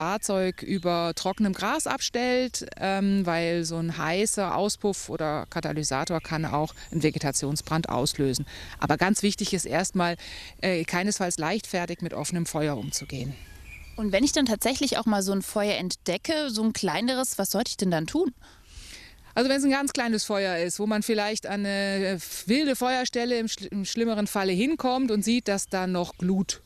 Fahrzeug über trockenem Gras abstellt, weil so ein heißer Auspuff oder Katalysator kann auch einen Vegetationsbrand auslösen. Aber ganz wichtig ist erstmal, keinesfalls leichtfertig mit offenem Feuer umzugehen. Und wenn ich dann tatsächlich auch mal so ein Feuer entdecke, so ein kleineres, was sollte ich denn dann tun? Also wenn es ein ganz kleines Feuer ist, wo man vielleicht an eine wilde Feuerstelle im schlimmeren Falle hinkommt und sieht, dass da noch Glut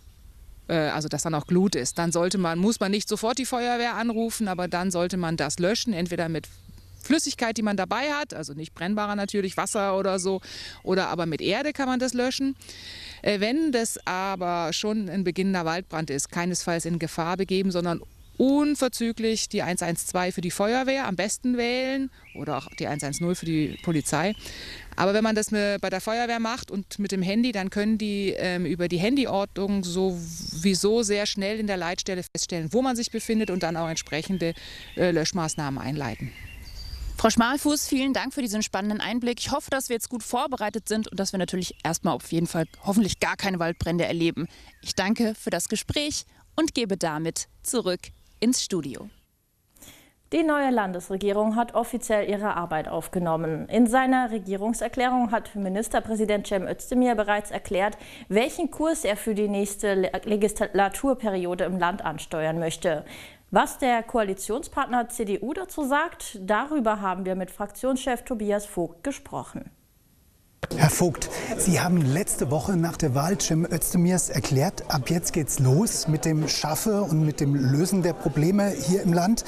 ist, dann muss man nicht sofort die Feuerwehr anrufen, aber dann sollte man das löschen, entweder mit Flüssigkeit, die man dabei hat, also nicht brennbarer natürlich, Wasser oder so, oder aber mit Erde kann man das löschen. Wenn das aber schon ein beginnender Waldbrand ist, keinesfalls in Gefahr begeben, sondern unverzüglich die 112 für die Feuerwehr am besten wählen oder auch die 110 für die Polizei. Aber wenn man das bei der Feuerwehr macht und mit dem Handy, dann können die über die Handyortung sowieso sehr schnell in der Leitstelle feststellen, wo man sich befindet und dann auch entsprechende Löschmaßnahmen einleiten. Frau Schmalfuß, vielen Dank für diesen spannenden Einblick. Ich hoffe, dass wir jetzt gut vorbereitet sind und dass wir natürlich erstmal auf jeden Fall hoffentlich gar keine Waldbrände erleben. Ich danke für das Gespräch und gebe damit zurück ins Studio. Die neue Landesregierung hat offiziell ihre Arbeit aufgenommen. In seiner Regierungserklärung hat Ministerpräsident Cem Özdemir bereits erklärt, welchen Kurs er für die nächste Legislaturperiode im Land ansteuern möchte. Was der Koalitionspartner CDU dazu sagt, darüber haben wir mit Fraktionschef Tobias Vogt gesprochen. Herr Vogt, Sie haben letzte Woche nach der Wahl Cem Özdemirs erklärt, ab jetzt geht's los mit dem Schaffe und mit dem Lösen der Probleme hier im Land.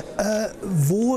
Wo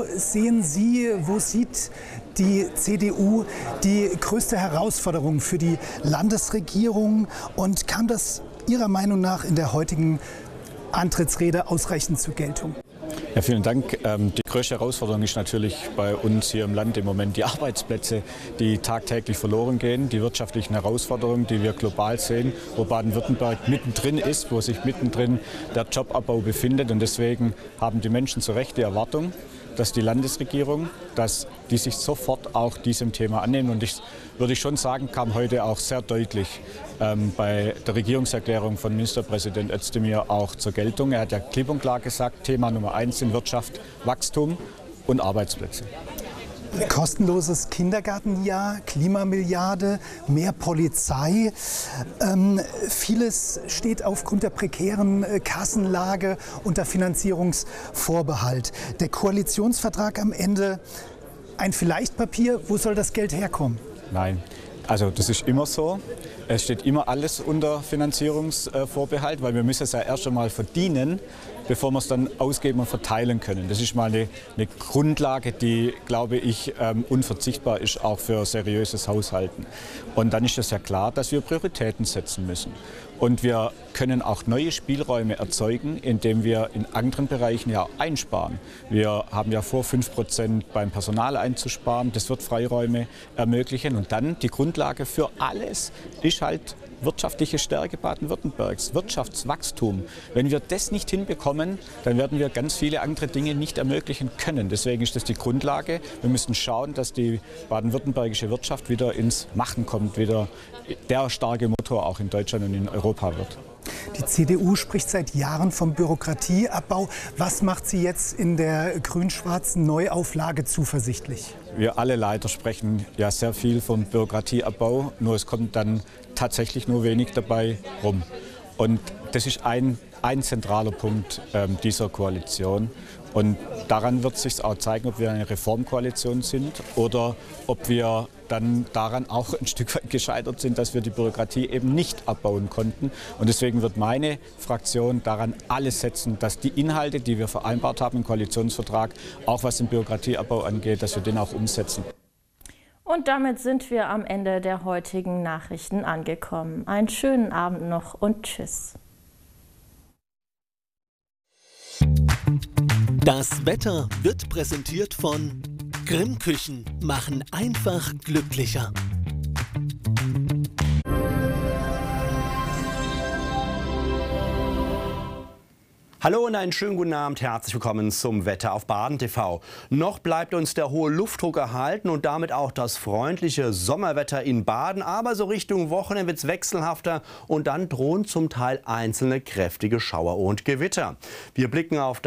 sieht die CDU die größte Herausforderung für die Landesregierung und kam das Ihrer Meinung nach in der heutigen Antrittsrede ausreichend zur Geltung? Ja, vielen Dank. Die größte Herausforderung ist natürlich bei uns hier im Land im Moment die Arbeitsplätze, die tagtäglich verloren gehen, die wirtschaftlichen Herausforderungen, die wir global sehen, wo Baden-Württemberg mittendrin ist, wo sich mittendrin der Jobabbau befindet. Und deswegen haben die Menschen zu Recht die Erwartung, dass die Landesregierung, die sich sofort auch diesem Thema annehmen. Und würde ich schon sagen, kam heute auch sehr deutlich bei der Regierungserklärung von Ministerpräsident Özdemir auch zur Geltung. Er hat ja klipp und klar gesagt, Thema Nummer 1 sind Wirtschaft, Wachstum und Arbeitsplätze. Kostenloses Kindergartenjahr, Klimamilliarde, mehr Polizei. Vieles steht aufgrund der prekären Kassenlage unter Finanzierungsvorbehalt. Der Koalitionsvertrag am Ende ein Vielleicht-Papier. Wo soll das Geld herkommen? Nein. Also das ist immer so. Es steht immer alles unter Finanzierungsvorbehalt, weil wir müssen es ja erst einmal verdienen, bevor wir es dann ausgeben und verteilen können. Das ist mal eine Grundlage, die, glaube ich, unverzichtbar ist, auch für seriöses Haushalten. Und dann ist es ja klar, dass wir Prioritäten setzen müssen. Und wir können auch neue Spielräume erzeugen, indem wir in anderen Bereichen ja einsparen. Wir haben ja vor, 5% beim Personal einzusparen. Das wird Freiräume ermöglichen. Und dann die Grundlage für alles ist halt wirtschaftliche Stärke Baden-Württembergs, Wirtschaftswachstum. Wenn wir das nicht hinbekommen, dann werden wir ganz viele andere Dinge nicht ermöglichen können. Deswegen ist das die Grundlage. Wir müssen schauen, dass die baden-württembergische Wirtschaft wieder ins Machen kommt, wieder der starke Motor auch in Deutschland und in Europa wird. Die CDU spricht seit Jahren vom Bürokratieabbau. Was macht sie jetzt in der grün-schwarzen Neuauflage zuversichtlich? Wir alle leider sprechen ja sehr viel vom Bürokratieabbau, nur es kommt dann tatsächlich nur wenig dabei rum. Und das ist ein zentraler Punkt dieser Koalition. Und daran wird sich auch zeigen, ob wir eine Reformkoalition sind oder ob wir dann daran auch ein Stück weit gescheitert sind, dass wir die Bürokratie eben nicht abbauen konnten. Und deswegen wird meine Fraktion daran alles setzen, dass die Inhalte, die wir vereinbart haben im Koalitionsvertrag, auch was den Bürokratieabbau angeht, dass wir den auch umsetzen. Und damit sind wir am Ende der heutigen Nachrichten angekommen. Einen schönen Abend noch und tschüss. Das Wetter wird präsentiert von Grimm Küchen, machen einfach glücklicher. Hallo und einen schönen guten Abend, herzlich willkommen zum Wetter auf Baden TV. Noch bleibt uns der hohe Luftdruck erhalten und damit auch das freundliche Sommerwetter in Baden, aber so Richtung Wochenende wird es wechselhafter und dann drohen zum Teil einzelne kräftige Schauer und Gewitter. Wir blicken auf